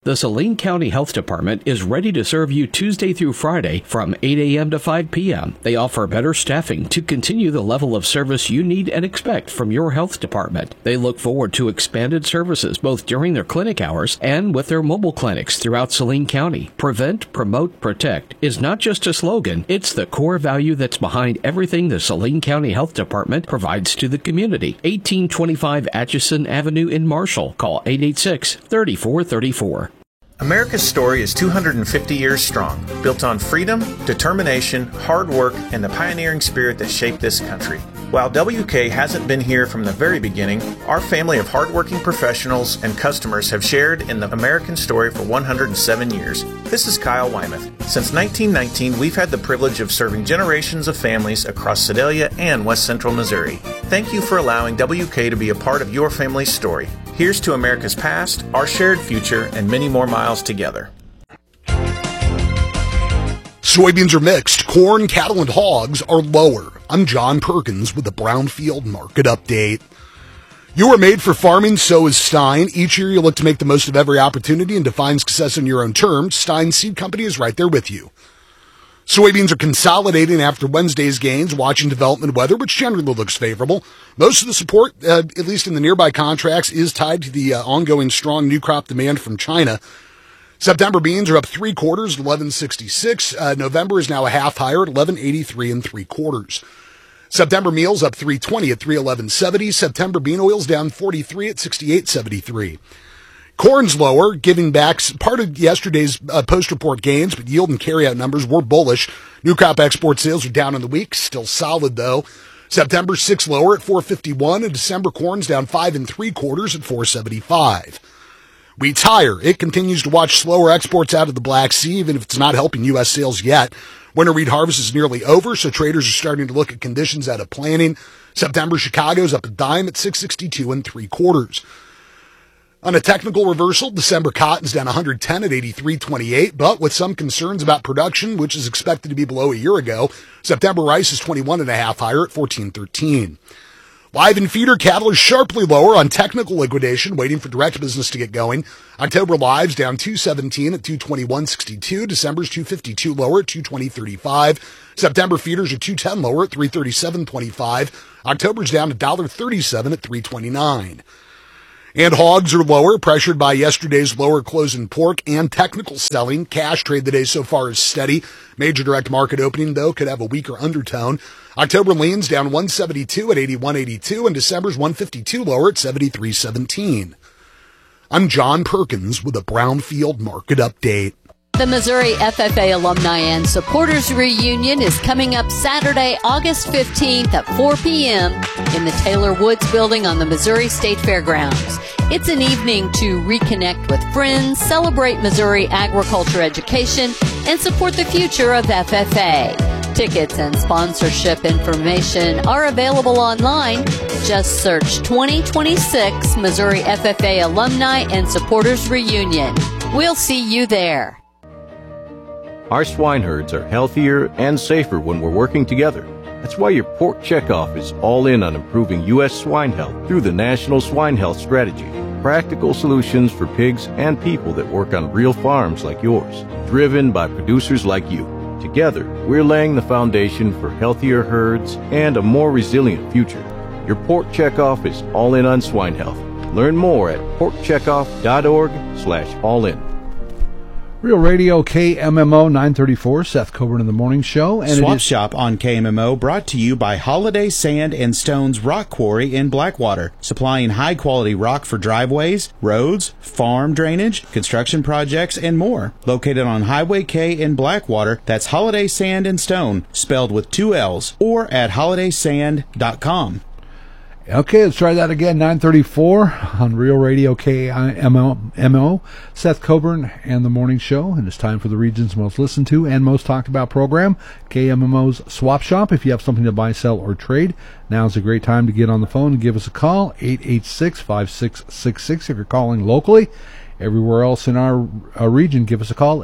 The Saline County Health Department is ready to serve you Tuesday through Friday from 8 a.m. to 5 p.m. They offer better staffing to continue the level of service you need and expect from your health department. They look forward to expanded services both during their clinic hours and with their mobile clinics throughout Saline County. Prevent, promote, protect is not just a slogan, it's the core value that's behind everything the Saline County Health Department provides to the community. 1825 Atchison Avenue in Marshall. Call 886-3434. America's story is 250 years strong, built on freedom, determination, hard work, and the pioneering spirit that shaped this country. While WK hasn't been here from the very beginning, our family of hardworking professionals and customers have shared in the American story for 107 years. This is Kyle Wymuth. Since 1919, we've had the privilege of serving generations of families across Sedalia and West Central Missouri. Thank you for allowing WK to be a part of your family's story. Here's to America's past, our shared future, and many more miles together. Soybeans are mixed. Corn, cattle, and hogs are lower. I'm John Perkins with the Brownfield Market Update. You are made for farming, so is Stein. Each year you look to make the most of every opportunity and define success in your own terms. Stein Seed Company is right there with you. Soybeans are consolidating after Wednesday's gains, watching development weather, which generally looks favorable. Most of the support, at least in the nearby contracts, is tied to the ongoing strong new crop demand from China. September beans are up 3/4 at 11.66. November is now a half higher at 11.83 3/4. September meal's up 3.20 at 3.1170. September bean oil's down 43 at 68.73. Corn's lower, giving back part of yesterday's post-report gains, but yield and carryout numbers were bullish. New crop export sales are down in the week, still solid though. September 6 lower at 4.51, and December corn's down 5 3/4 at 4.75. Wheat's higher. It continues to watch slower exports out of the Black Sea, even if it's not helping U.S. sales yet. Winter wheat harvest is nearly over, so traders are starting to look at conditions out of planning. September Chicago's up a dime at 6.62 3/4. On a technical reversal, December cotton's down 110 at 83.28, but with some concerns about production, which is expected to be below a year ago, September rice is 21.5 higher at 14.13. Live and feeder cattle are sharply lower on technical liquidation, waiting for direct business to get going. October live's down 2.17 at 221.62. December's 2.52 lower at 220.35. September feeders are 2.10 lower at 337.25. October's down $1.37 at 329. And hogs are lower, pressured by yesterday's lower closing pork and technical selling. Cash trade the day so far is steady. Major direct market opening, though, could have a weaker undertone. October lean's down 172 at 81.82, and December's 152 lower at 73.17. I'm John Perkins with a Brownfield Market Update. The Missouri FFA Alumni and Supporters Reunion is coming up Saturday, August 15th at 4 p.m. in the Taylor Woods Building on the Missouri State Fairgrounds. It's an evening to reconnect with friends, celebrate Missouri agriculture education, and support the future of FFA. Tickets and sponsorship information are available online. Just search 2026 Missouri FFA Alumni and Supporters Reunion. We'll see you there. Our swine herds are healthier and safer when we're working together. That's why your Pork Checkoff is all in on improving U.S. swine health through the National Swine Health Strategy. Practical solutions for pigs and people that work on real farms like yours, driven by producers like you. Together, we're laying the foundation for healthier herds and a more resilient future. Your Pork Checkoff is all in on swine health. Learn more at porkcheckoff.org/all-in. Real Radio KMMO 934, Seth Coburn in the Morning Show. And Swap Shop on KMMO brought to you by Holiday Sand and Stones Rock Quarry in Blackwater, supplying high-quality rock for driveways, roads, farm drainage, construction projects, and more. Located on Highway K in Blackwater, that's Holiday Sand and Stone, spelled with 2 L's, or at holidaysand.com. Okay, let's try that again. 934 on Real Radio KMMO. Seth Coburn and the Morning Show. And it's time for the region's most listened to and most talked about program, KMMO's Swap Shop. If you have something to buy, sell, or trade, now's a great time to get on the phone and give us a call. 886-5666 if you're calling locally. Everywhere else in our region, give us a call,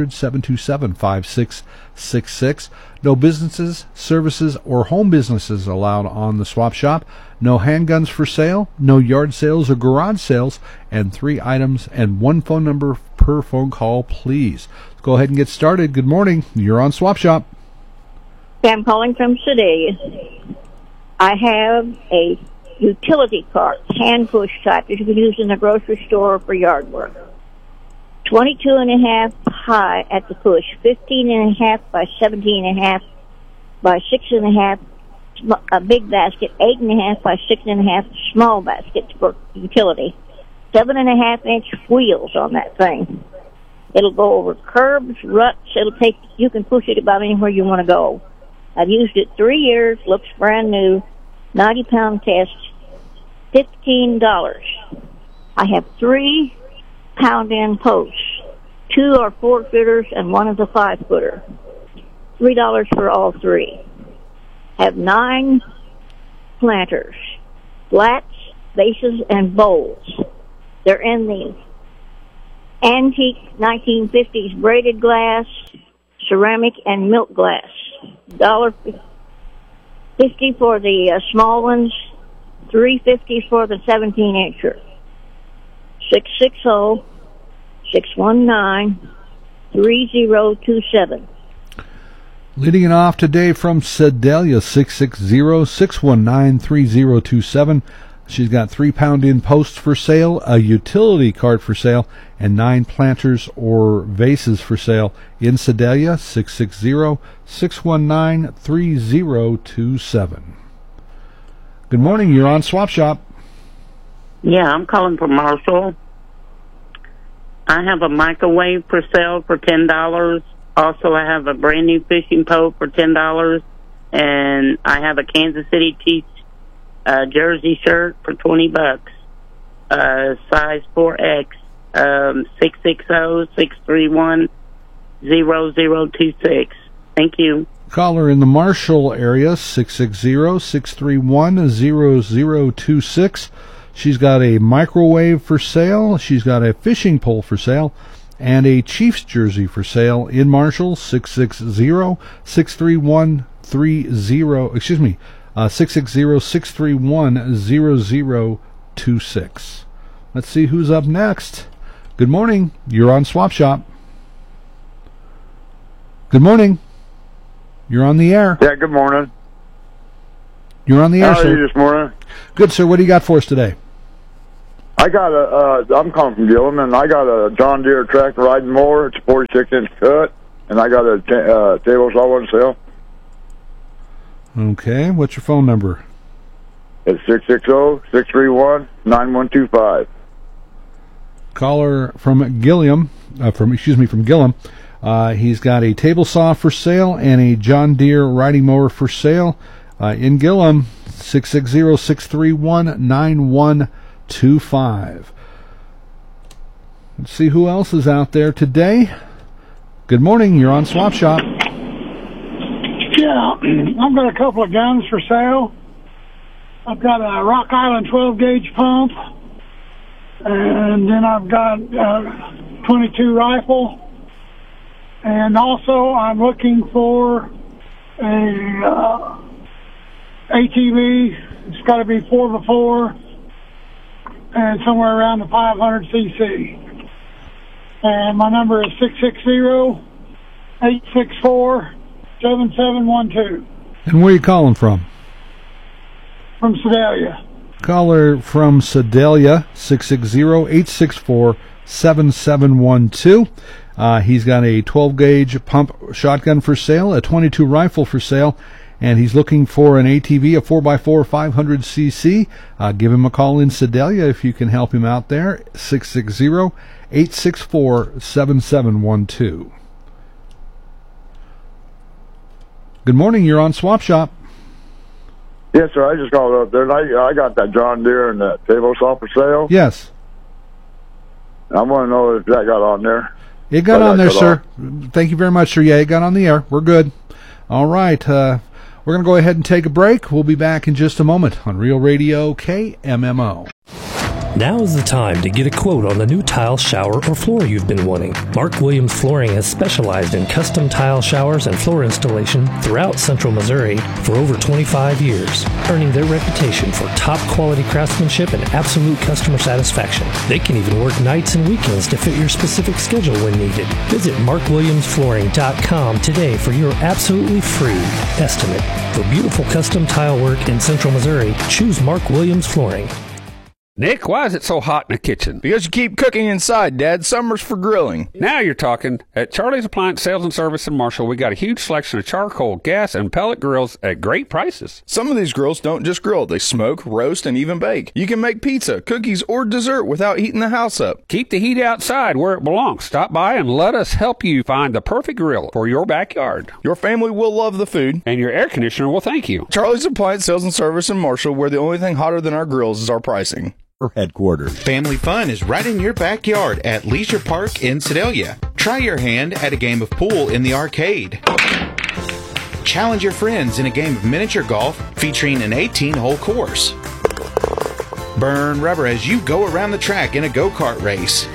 800-727-5666. No businesses, services, or home businesses allowed on the swap shop. No handguns for sale, no yard sales or garage sales, and 3 items and 1 phone number per phone call, please. Let's go ahead and get started. Good morning. You're on Swap Shop. I'm calling from Sedalia. I have a utility cart, hand push type that you can use in the grocery store for yard work. 22.5 high at the push, 15.5 by 17.5 by 6.5, a big basket, 8.5 by 6.5 small baskets for utility. 7.5-inch wheels on that thing. It'll go over curbs, ruts. You can push it about anywhere you want to go. I've used it 3 years, looks brand new, 90-pound test, $15. I have 3 pound-in posts. 2 are 4-footers and 1 is a 5-footer. $3 for all 3. Have 9 planters, flats, bases, and bowls. They're in the antique 1950s braided glass, ceramic, and milk glass. $1.50 for the small ones, $3.50 for the 17-incher. 660-619-3027. Leading it off today from Sedalia, 660-619-3027. She's got 3 pound-in posts for sale, a utility cart for sale, and 9 planters or vases for sale in Sedalia, 660-619-3027. Good morning. You're on Swap Shop. Yeah, I'm calling from Marshall. I have a microwave for sale for $10. Also, I have a brand new fishing pole for $10, and I have a Kansas City Chiefs jersey shirt for $20. Size 4X. 660-631-0026. Thank you. Caller in the Marshall area, 660-631-0026. She's got a microwave for sale. She's got a fishing pole for sale and a Chiefs jersey for sale in Marshall, 660-631-0026. Let's see who's up next. Good morning. You're on Swap Shop. Good morning. You're on the air. Yeah, good morning. You're on the air, sir. How are you this morning? Good, sir. What do you got for us today? I got I'm calling from Gillum, and I got a John Deere tractor riding mower. It's a 46-inch cut, and I got a table saw on sale. Okay. What's your phone number? It's 660-631-9125. Caller from Gilliam, from Gillum. He's got a table saw for sale and a John Deere riding mower for sale in Gillum, 660-631-9125. Let's see who else is out there today. Good morning. You're on Swap Shop. Yeah, I've got a couple of guns for sale. I've got a Rock Island 12-gauge pump, and then I've got a 22 rifle. And also, I'm looking for a ATV. It's got to be 4x4 and somewhere around the 500cc. And my number is 660-864-7712. And where are you calling from? From Sedalia. Caller from Sedalia, 660-864-7712. He's got a 12-gauge pump shotgun for sale, a 22 rifle for sale, and he's looking for an ATV, a 4x4 500cc. Give him a call in Sedalia if you can help him out there, 660-864-7712. Good morning. You're on Swap Shop. Yes, sir. I just called up there, and I got that John Deere and that table saw for sale. Yes. I want to know if that got on there. It got on there, sir. Thank you very much, sir. Yeah, it got on the air. We're good. All right. We're going to go ahead and take a break. We'll be back in just a moment on Real Radio KMMO. Now is the time to get a quote on the new tile, shower, or floor you've been wanting. Mark Williams Flooring has specialized in custom tile showers and floor installation throughout Central Missouri for over 25 years, earning their reputation for top quality craftsmanship and absolute customer satisfaction. They can even work nights and weekends to fit your specific schedule when needed. Visit markwilliamsflooring.com today for your absolutely free estimate. For beautiful custom tile work in Central Missouri, choose Mark Williams Flooring. Nick, why is it so hot in the kitchen? Because you keep cooking inside, Dad. Summer's for grilling. Now you're talking. At Charlie's Appliance Sales and Service in Marshall, we got a huge selection of charcoal, gas, and pellet grills at great prices. Some of these grills don't just grill. They smoke, roast, and even bake. You can make pizza, cookies, or dessert without heating the house up. Keep the heat outside where it belongs. Stop by and let us help you find the perfect grill for your backyard. Your family will love the food. And your air conditioner will thank you. Charlie's Appliance Sales and Service in Marshall, where the only thing hotter than our grills is our pricing. Headquarters. Family fun is right in your backyard at Leisure Park in Sedalia. Try your hand at a game of pool in the arcade. Challenge your friends in a game of miniature golf featuring an 18-hole course. Burn rubber as you go around the track in a go-kart race.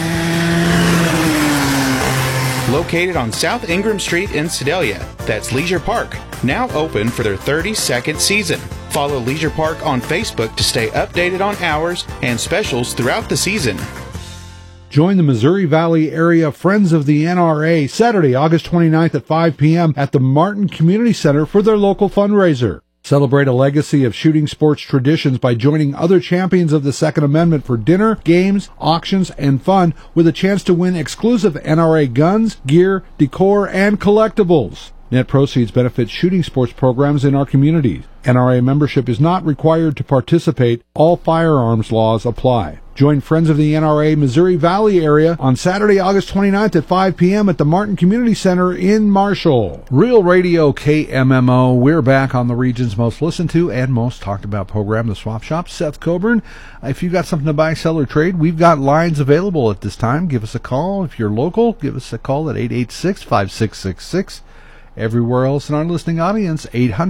Located on South Ingram Street in Sedalia, that's Leisure Park, now open for their 32nd season. Follow Leisure Park on Facebook to stay updated on hours and specials throughout the season. Join the Missouri Valley Area Friends of the NRA Saturday, August 29th at 5 p.m. at the Martin Community Center for their local fundraiser. Celebrate a legacy of shooting sports traditions by joining other champions of the Second Amendment for dinner, games, auctions, and fun with a chance to win exclusive NRA guns, gear, decor, and collectibles. Net proceeds benefit shooting sports programs in our communities. NRA membership is not required to participate. All firearms laws apply. Join Friends of the NRA Missouri Valley Area on Saturday, August 29th at 5 p.m. at the Martin Community Center in Marshall. Real Radio KMMO. We're back on the region's most listened to and most talked about program, The Swap Shop. Seth Coburn. If you've got something to buy, sell, or trade, we've got lines available at this time. Give us a call. If you're local, give us a call at 886-5666. Everywhere else in our listening audience,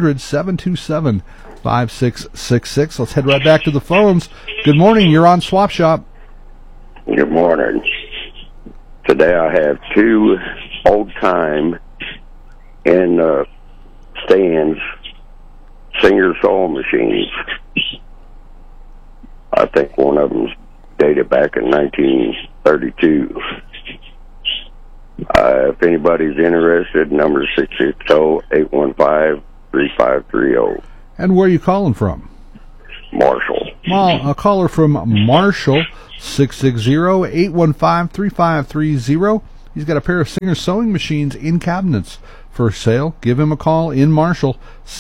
800-727-5666. Let's head right back to the phones. Good morning. You're on Swap Shop. Good morning. Today I have two old-time in stands Singer sewing machines. I think one of them's dated back in 1932. If anybody's interested, number 660-815-3530. And where are you calling from? Marshall. Well, a caller from Marshall, 660-815-3530. He's got a pair of Singer sewing machines in cabinets for sale. Give him a call in Marshall,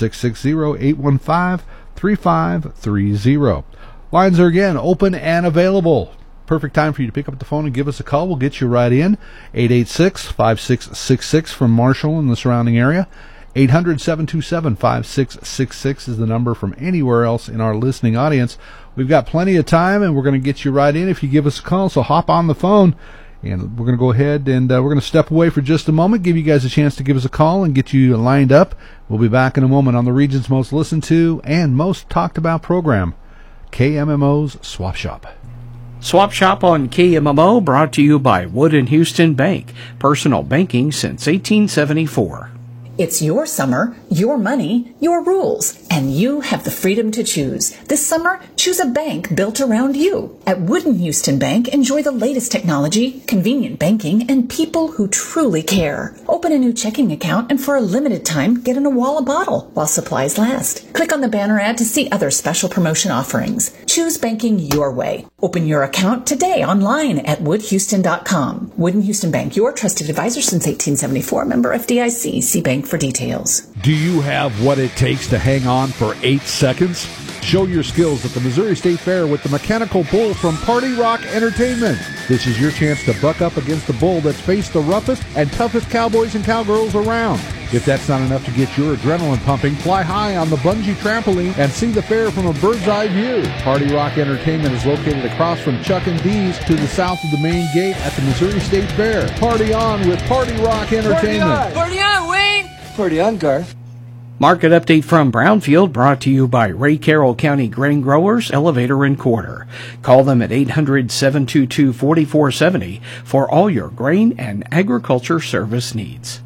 660-815-3530. Lines are again open and available. Perfect time for you to pick up the phone and give us a call. We'll get you right in. 886-5666 from Marshall and the surrounding area. 800-727-5666 is the number from anywhere else in our listening audience. We've got plenty of time, and we're going to get you right in if you give us a call. So hop on the phone, and we're going to go ahead and we're going to step away for just a moment, give you guys a chance to give us a call and get you lined up. We'll be back in a moment on the region's most listened to and most talked about program, KMMO's Swap Shop. Swap Shop on KMMO brought to you by Wood & Houston Bank. Personal banking since 1874. It's your summer, your money, your rules, and you have the freedom to choose. This summer, choose a bank built around you. At Wood & Houston Bank, enjoy the latest technology, convenient banking, and people who truly care. Open a new checking account and for a limited time, get an Awala bottle while supplies last. Click on the banner ad to see other special promotion offerings. Choose banking your way. Open your account today online at woodhouston.com. Wood & Houston Bank, your trusted advisor since 1874. Member FDIC. See bank for details. Do you have what it takes to hang on for 8 seconds? Show your skills at the Missouri State Fair with the Mechanical Bull from Party Rock Entertainment. This is your chance to buck up against the bull that's faced the roughest and toughest cowboys and cowgirls around. If that's not enough to get your adrenaline pumping, fly high on the bungee trampoline and see the fair from a bird's eye view. Party Rock Entertainment is located across from Chuck and D's to the south of the main gate at the Missouri State Fair. Party on with Party Rock Entertainment. Party on, Wayne! Party on, Garth. Market update from Brownfield brought to you by Ray Carroll County Grain Growers, Elevator and Quarter. Call them at 800-722-4470 for all your grain and agriculture service needs.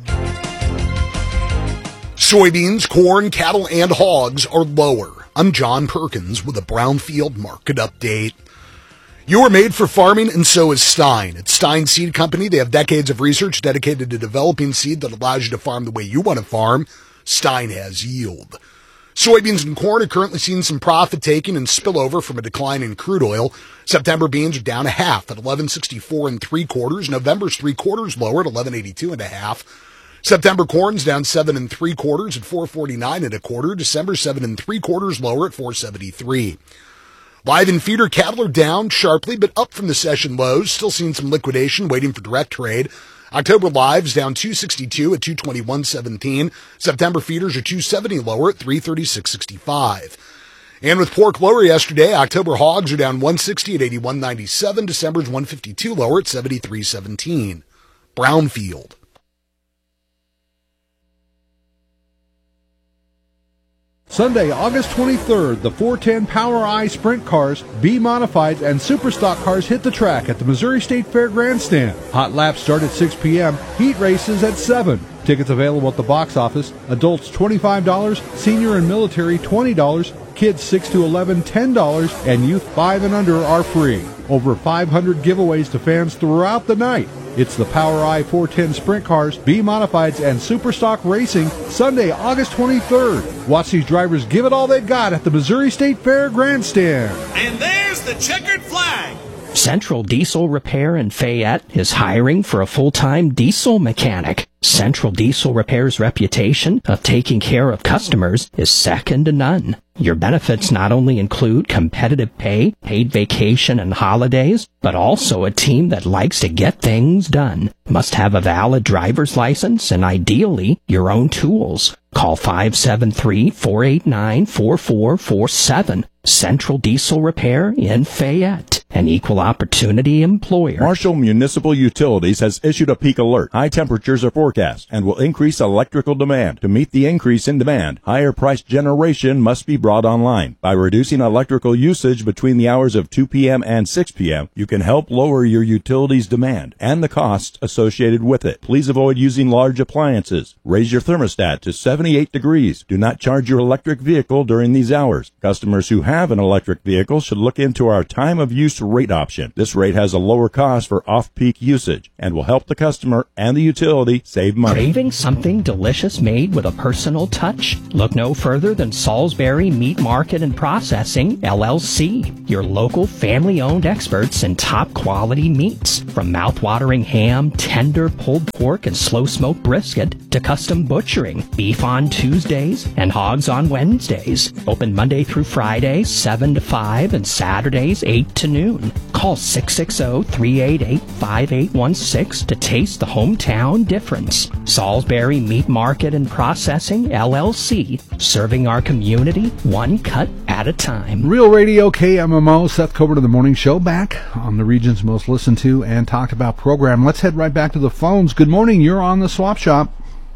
Soybeans, corn, cattle, and hogs are lower. I'm John Perkins with a Brownfield market update. You are made for farming, and so is Stein. At Stein Seed Company, they have decades of research dedicated to developing seed that allows you to farm the way you want to farm. Stein has yield. Soybeans and corn are currently seeing some profit taking and spillover from a decline in crude oil. September beans are down a half at 11.64 3/4. November's 3/4 lower at 11.82 1/2. September corn's down 7 3/4 at 4.49 1/4. December 7 3/4 lower at 4.73. Live and feeder cattle are down sharply, but up from the session lows. Still seeing some liquidation waiting for direct trade. October lives down 262 at 221.17. September feeders are 270 lower at 336.65. And with pork lower yesterday, October hogs are down 160 at 81.97. December's 152 lower at 73.17. Brownfield. Sunday, August 23rd, the 410 PowerEye Sprint cars, B-Modifieds, and Superstock cars hit the track at the Missouri State Fair Grandstand. Hot laps start at 6 p.m., heat races at 7. Tickets available at the box office. Adults $25, senior and military $20, kids 6 to 11 $10, and youth 5 and under are free. Over 500 giveaways to fans throughout the night. It's the PowerEye 410 Sprint cars, B-Modifieds, and Superstock Racing, Sunday, August 23rd. Watch these drivers give it all they've got at the Missouri State Fair Grandstand. And there's the checkered flag. Central Diesel Repair in Fayette is hiring for a full-time diesel mechanic. Central Diesel Repair's reputation of taking care of customers is second to none. Your benefits not only include competitive pay, paid vacation and holidays, but also a team that likes to get things done. Must have a valid driver's license and ideally your own tools. Call 573-489-4447. Central Diesel Repair in Fayette, an equal opportunity employer. Marshall Municipal Utilities has issued a peak alert. High temperatures are forecast and will increase electrical demand. To meet the increase in demand, higher price generation must be brought online. By reducing electrical usage between the hours of 2 p.m. and 6 p.m., you can help lower your utilities demand and the costs associated with it. Please avoid using large appliances. Raise your thermostat to 78 degrees. Do not charge your electric vehicle during these hours. Customers who have an electric vehicle should look into our time of use rate option. This rate has a lower cost for off-peak usage and will help the customer and the utility save money. Craving something delicious made with a personal touch? Look no further than Salisbury Meat Market and Processing, LLC, your local family-owned experts in top-quality meats. From mouth-watering ham, tender pulled pork, and slow-smoked brisket to custom butchering, beef on Tuesdays and hogs on Wednesdays. Open Monday through Friday, 7 to 5, and Saturdays, 8 to noon. Call 660-388-5816 to taste the hometown difference. Salisbury Meat Market and Processing, LLC, serving our community one cut at a time. Real Radio KMMO, Seth Coburn of the Morning Show, back on the region's most listened to and talked about program. Let's head right back to the phones. Good morning, you're on the Swap Shop.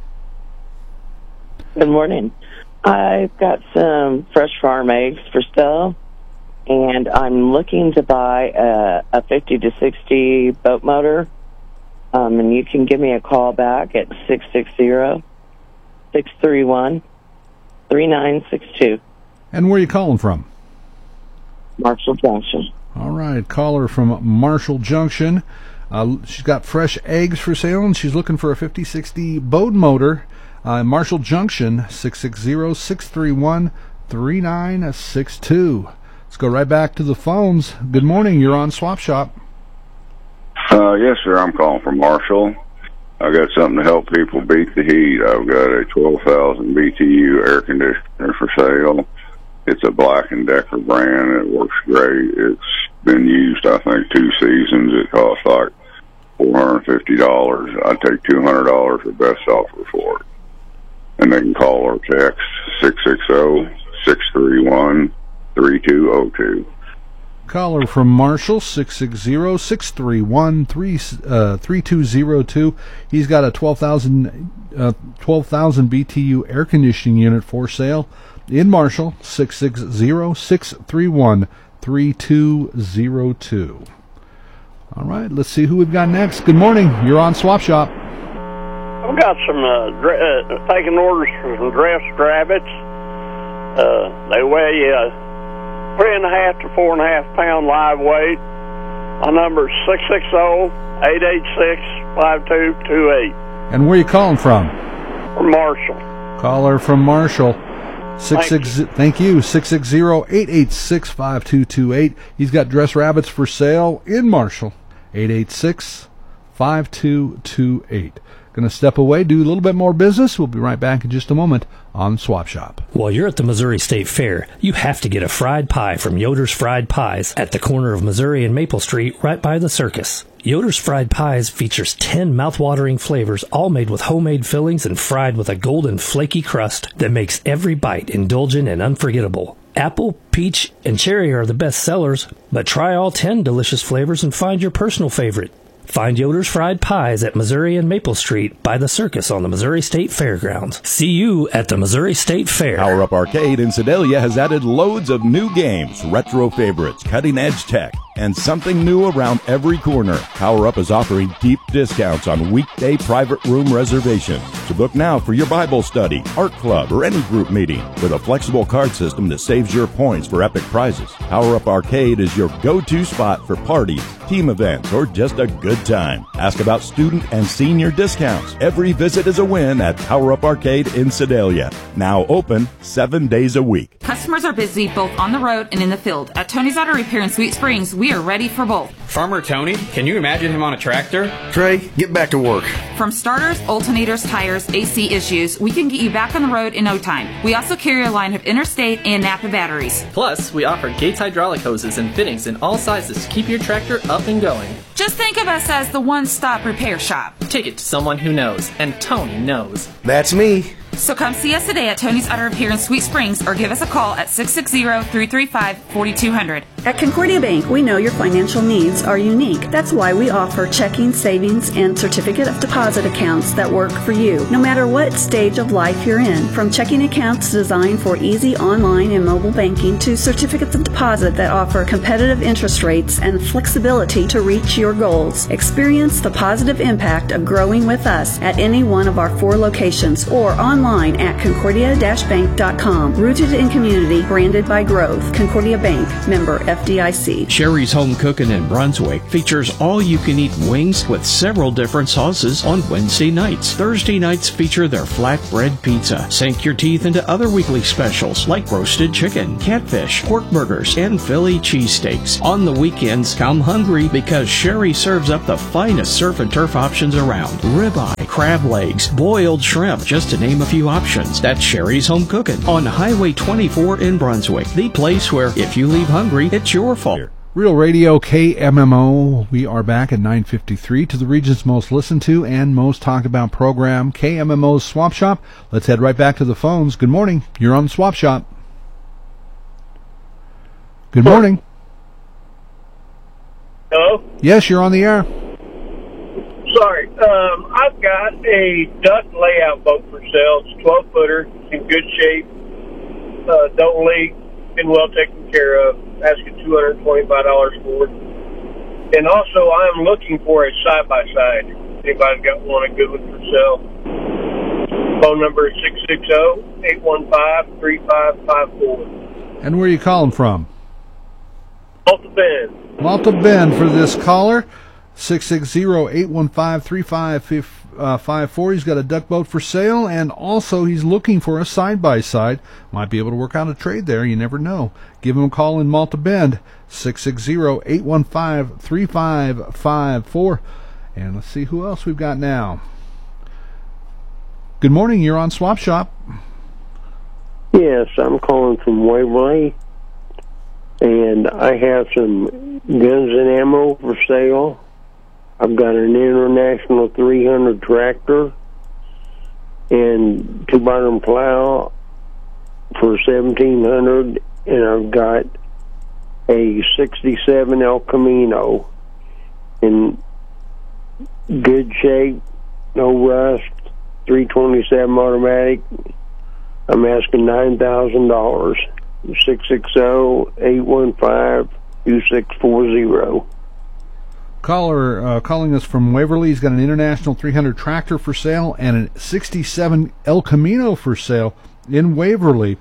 Good morning. I've got some fresh farm eggs for sale, and I'm looking to buy a 50 to 60 boat motor. And you can give me a call back at 660-631-3962. And where are you calling from? Marshall Junction. All right, caller from Marshall Junction. She's got fresh eggs for sale, and she's looking for a 50-60 boat motor. Marshall Junction, 660-631-3962. Let's go right back to the phones. Good morning, you're on Swap Shop. Yes, sir, I'm calling from Marshall. I got something to help people beat the heat. I've got a 12,000 BTU air conditioner for sale. It's a Black & Decker brand. It works great. It's been used, I think, 2 seasons. It costs like $450. I'd take $200 for best offer for it. And they can call or text 660-631-3202. Caller from Marshall, 660-631-3202. He's got a 12,000 BTU air conditioning unit for sale in Marshall, 660-631-3202. All right, let's see who we've got next. Good morning. You're on Swap Shop. I've got some taking orders for some dressed rabbits. They weigh 3.5 to 4.5 pound live weight. My number is 660-886-5228. And where are you calling from? From Marshall. Caller from Marshall. Thank you. 660-886-5228. He's got dress rabbits for sale in Marshall. 886-5228. Going to step away, do a little bit more business. We'll be right back in just a moment on Swap Shop. While you're at the Missouri State Fair, you have to get a fried pie from Yoder's Fried Pies at the corner of Missouri and Maple Street, right by the circus. Yoder's Fried Pies features 10 mouth-watering flavors, all made with homemade fillings and fried with a golden flaky crust that makes every bite indulgent and unforgettable. Apple, peach, and cherry are the best sellers, but try all 10 delicious flavors and find your personal favorite. Find Yoder's Fried Pies at Missouri and Maple Street by the circus on the Missouri State Fairgrounds. See you at the Missouri State Fair. Power Up Arcade in Sedalia has added loads of new games, retro favorites, cutting-edge tech, and something new around every corner. Power Up is offering deep discounts on weekday private room reservations. So book now for your Bible study, art club, or any group meeting with a flexible card system that saves your points for epic prizes. Power Up Arcade is your go-to spot for parties, team events, or just a good time. Ask about student and senior discounts. Every visit is a win at Power Up Arcade in Sedalia. Now open 7 days a week. Customers are busy both on the road and in the field. At Tony's Auto Repair in Sweet Springs, we are ready for both. Farmer Tony, can you imagine him on a tractor? Trey, get back to work. From starters, alternators, tires, AC issues, we can get you back on the road in no time. We also carry a line of Interstate and Napa batteries. Plus, we offer Gates hydraulic hoses and fittings in all sizes to keep your tractor up and going. Just think of us as the one-stop repair shop. Take it to someone who knows, and Tony knows. That's me. So come see us today at Tony's Auto Repair in Sweet Springs or give us a call at 660-335-4200. At Concordia Bank, we know your financial needs are unique. That's why we offer checking, savings, and certificate of deposit accounts that work for you, no matter what stage of life you're in. From checking accounts designed for easy online and mobile banking to certificates of deposit that offer competitive interest rates and flexibility to reach your goals. Experience the positive impact of growing with us at any one of our 4 locations or online at concordia-bank.com. Rooted in community, branded by growth. Concordia Bank, member FDIC. Sherry's Home Cooking in Brunswick features all-you-can-eat wings with several different sauces on Wednesday nights. Thursday nights feature their flatbread pizza. Sink your teeth into other weekly specials like roasted chicken, catfish, pork burgers, and Philly cheesesteaks. On the weekends, come hungry because Sherry serves up the finest surf and turf options around. Ribeye, crab legs, boiled shrimp, just to name a few options. That's Sherry's Home Cooking on Highway 24 in Brunswick, the place where if you leave hungry, it's your fault. Real Radio KMMO. We are back at 9:53 to the region's most listened to and most talked about program, KMMO's Swap Shop. Let's head right back to the phones. Good morning. You're on the Swap Shop. Good morning. Hello? Yes, you're on the air. Sorry. I've got a duck layout boat for sale. It's a 12-footer, in good shape, don't leak, been well taken care of. Asking $225 for it. And also, I'm looking for a side-by-side. Anybody's got one, a good one for sale. Phone number is 660-815-3554. And where are you calling from? Malta Bend. Malta Bend for this caller. 660-815-3554. He's got a duck boat for sale, and also he's looking for a side-by-side. Might be able to work out a trade there. You never know. Give him a call in Malta Bend, 660-815-3554. And let's see who else we've got now. Good morning. You're on Swap Shop. Yes, I'm calling from Waverly, and I have some guns and ammo for sale. I've got an International 300 tractor and 2-bottom plow for $1,700, and I've got a 67 El Camino in good shape, no rust, 327 automatic. I'm asking $9,000. 660-815-2640. Caller calling us from Waverly. He's got an International 300 tractor for sale and a 67 El Camino for sale in Waverly.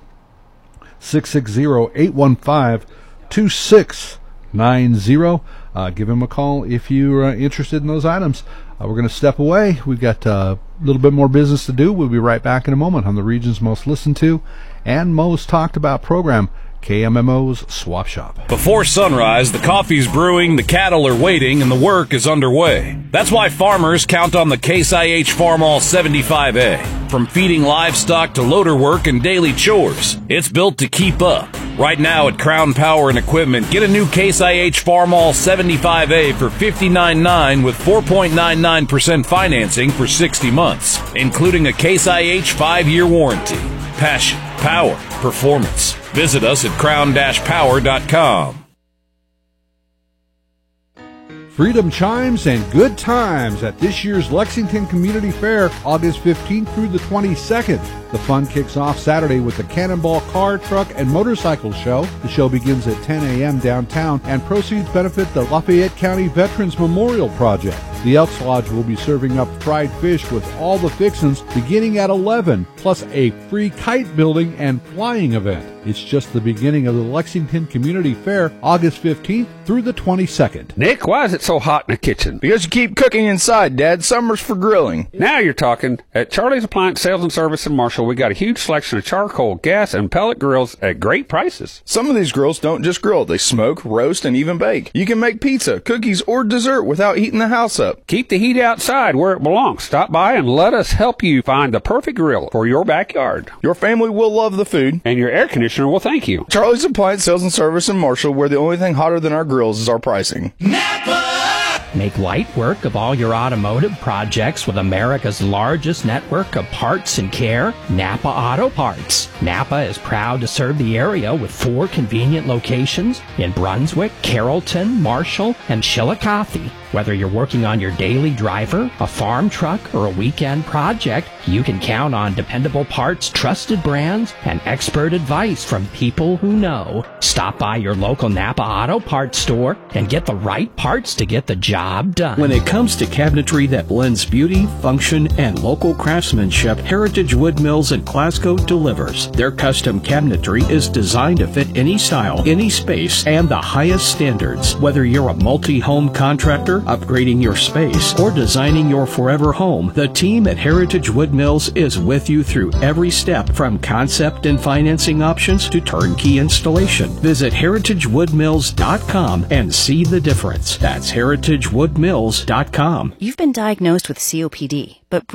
660-815-2690. Give him a call if you're interested in those items. We're going to step away. We've got a little bit more business to do. We'll be right back in a moment on the region's most listened to and most talked about program, KMMO's Swap Shop. Before sunrise, the coffee's brewing, the cattle are waiting, and the work is underway. That's why farmers count on the Case IH Farmall 75A. From feeding livestock to loader work and daily chores, it's built to keep up. Right now at Crown Power and Equipment, get a new Case IH Farmall 75A for $59.9 with 4.99% financing for 60 months, including a Case IH 5-year warranty. Passion, power, performance. Visit us at crown-power.com. Freedom chimes and good times at this year's Lexington Community Fair, August 15th through the 22nd. The fun kicks off Saturday with the Cannonball Car, Truck, and Motorcycle Show. The show begins at 10 a.m. downtown, and proceeds benefit the Lafayette County Veterans Memorial Project. The Elks Lodge will be serving up fried fish with all the fixins beginning at 11, plus a free kite building and flying event. It's just the beginning of the Lexington Community Fair, August 15th through the 22nd. Nick, why is it so hot in the kitchen? Because you keep cooking inside, Dad. Summer's for grilling. Now you're talking. At Charlie's Appliance Sales and Service in Marshall, we got a huge selection of charcoal, gas, and pellet grills at great prices. Some of these grills don't just grill. They smoke, roast, and even bake. You can make pizza, cookies, or dessert without heating the house up. Keep the heat outside where it belongs. Stop by and let us help you find the perfect grill for your backyard. Your family will love the food. And your air conditioner will thank you. Charlie's Appliance Sales and Service in Marshall, where the only thing hotter than our grills is our pricing. Make light work of all your automotive projects with America's largest network of parts and care, Napa Auto Parts. Napa is proud to serve the area with 4 convenient locations in Brunswick, Carrollton, Marshall, and Chillicothe. Whether you're working on your daily driver, a farm truck, or a weekend project, you can count on dependable parts, trusted brands, and expert advice from people who know. Stop by your local Napa Auto Parts store and get the right parts to get the job done. When it comes to cabinetry that blends beauty, function, and local craftsmanship, Heritage Wood Mills in Glasgow delivers. Their custom cabinetry is designed to fit any style, any space, and the highest standards. Whether you're a multi-home contractor, upgrading your space, or designing your forever home, the team at Heritage Wood Mills is with you through every step, from concept and financing options to turnkey installation. Visit heritagewoodmills.com and see the difference. That's heritagewoodmills.com. You've been diagnosed with COPD, but